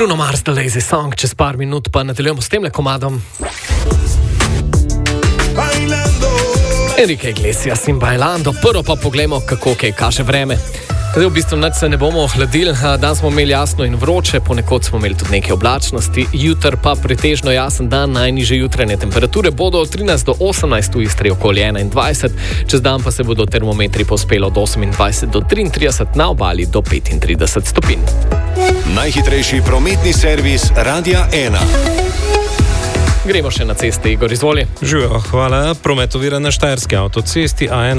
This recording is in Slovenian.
Bruno Mars, The Lazy Song, čez par minut pa nadaljujemo s temle komadom. Enrique Iglesias in Bailando. Prvo pa poglejmo, kako kaj kaže vreme. Zdaj v bistvu nič se ne bomo ohladili, dan smo imeli jasno in vroče, ponekod smo imeli tudi nekaj oblačnosti, jutr pa pretežno jasen dan, najnižje jutranje temperature bodo od 13 do 18, v Istri okoli 21, čez dan pa se bodo termometri povzpeli od 28 do 33, na obali do 35 stopinj. Najhitrejši prometni servis Radia 1. Gremo še na ceste, Igor, izvoli. Živijo, hvala. Promet ovira na štajerski avtocesti A1